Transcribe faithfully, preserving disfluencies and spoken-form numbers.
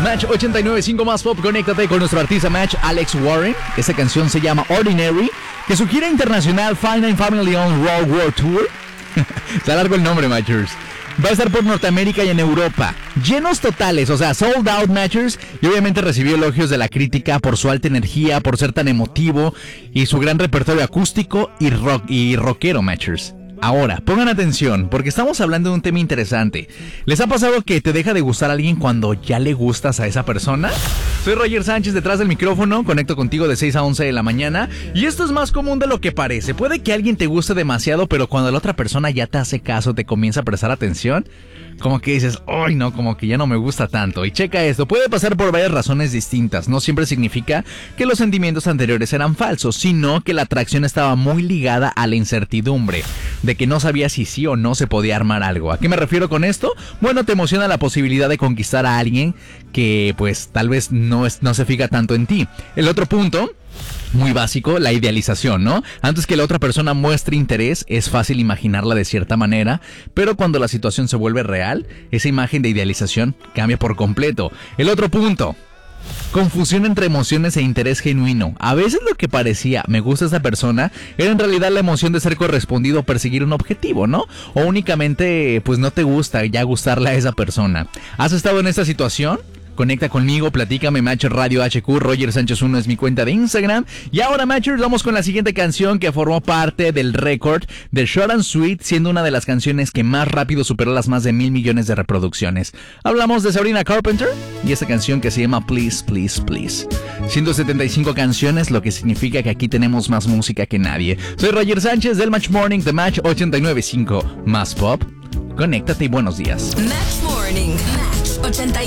Match ochenta y nueve punto cinco más pop, conéctate con nuestro artista Match, Alex Warren. Esta canción se llama Ordinary, que su gira internacional Fine and Family on World War Tour, está largo el nombre, Matchers, va a estar por Norteamérica y en Europa. Llenos totales, o sea, sold out, Matchers. Y obviamente recibió elogios de la crítica por su alta energía, por ser tan emotivo y su gran repertorio acústico y rock y rockero, Matchers. Ahora, pongan atención, porque estamos hablando de un tema interesante. ¿Les ha pasado que te deja de gustar a alguien cuando ya le gustas a esa persona? Soy Roger Sánchez, detrás del micrófono, conecto contigo de seis a once de la mañana. Y esto es más común de lo que parece. Puede que alguien te guste demasiado, pero cuando la otra persona ya te hace caso, te comienza a prestar atención, como que dices, ¡ay no! Como que ya no me gusta tanto. Y checa esto, puede pasar por varias razones distintas. No siempre significa que los sentimientos anteriores eran falsos, sino que la atracción estaba muy ligada a la incertidumbre de que no sabías si sí o no se podía armar algo. ¿A qué me refiero con esto? Bueno, te emociona la posibilidad de conquistar a alguien que pues tal vez no, es, no se fija tanto en ti. El otro punto, muy básico, la idealización, ¿no? Antes que la otra persona muestre interés, es fácil imaginarla de cierta manera, pero cuando la situación se vuelve real, esa imagen de idealización cambia por completo. El otro punto, confusión entre emociones e interés genuino. A veces lo que parecía me gusta esta persona era en realidad la emoción de ser correspondido o perseguir un objetivo, ¿no? O únicamente pues no te gusta ya gustarle a esa persona. ¿Has estado en esta situación? Conecta conmigo, platícame, Match Radio H Q, Roger Sánchez uno es mi cuenta de Instagram. Y ahora, Matchers, vamos con la siguiente canción que formó parte del récord de Short and Sweet, siendo una de las canciones que más rápido superó las más de mil millones de reproducciones. Hablamos de Sabrina Carpenter y esta canción que se llama Please, Please, Please. ciento setenta y cinco canciones, lo que significa que aquí tenemos más música que nadie. Soy Roger Sánchez del Match Morning de Match ochenta y nueve punto cinco más pop. Conéctate y buenos días. Match Morning, Match ochenta y nueve.